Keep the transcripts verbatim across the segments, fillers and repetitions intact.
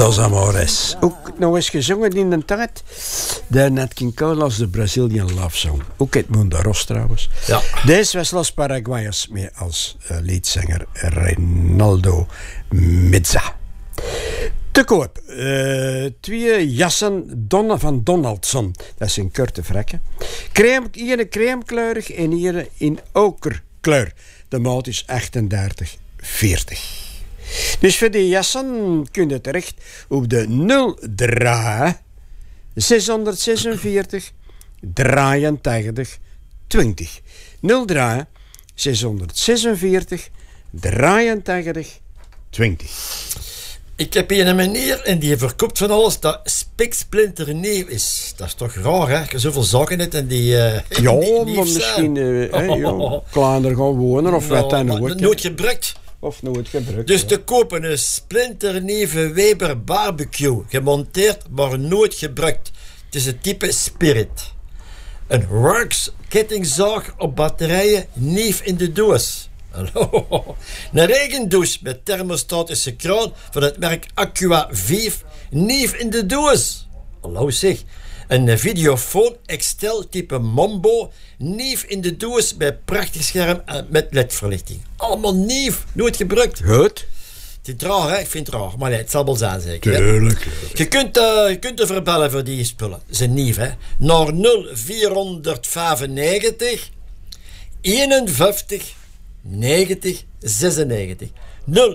Dos Amores. Ook nog eens gezongen in de tijd. De Nat King Cole als de Brazilian Love Song. Ook Edmundo Ros trouwens. Ja. Deze was Los Paraguayos mee als uh, leadzanger Reinaldo Meza. Te koop. Uh, twee jassen Don van Donaldson. Dat is een korte vrekken. Crème, ene crèmekleurig en ene in okerkleur. De maat is achtendertig veertig. Dus voor die jassen kun je terecht op de nul drie zeshonderdzesenveertig drieëntachtig twintig. nul drie zeshonderdzesenveertig drieëntachtig twintig. Ik heb hier een meneer en die verkoopt van alles dat spiksplinter nieuw is. Dat is toch raar, hè? Je zoveel zaken hebt en die... Uh, ja, die maar misschien uh, hey, ja, kleiner gaan wonen of wat dan ook. Nooit gebruikt. Of nooit gebruikt. Dus ja. te kopen een splinternieuwe Weber barbecue. Gemonteerd, maar nooit gebruikt. Het is het type Spirit. Een Works kettingzaag op batterijen, nieuw in de doos. Hallo. Een regendouche met thermostatische kraan van het merk Aqua vijf, nieuw in de doos. Hallo zeg. Een videofoon Excel type Mombo, nieuw in de doos bij prachtig scherm met L E D-verlichting. Allemaal nieuw, nooit gebruikt. Goed. Het is raar, hè? Ik vind het raar, maar nee, het zal wel zijn zeker. Tuurlijk. Je kunt, uh, je kunt er verbellen voor die spullen. Ze zijn nieuw, hè? Naar nul vierhonderdvijfennegentig eenenvijftig negentig zesennegentig. nul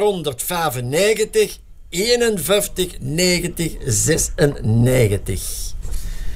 vierhonderdvijfennegentig eenenvijftig negentig zesennegentig.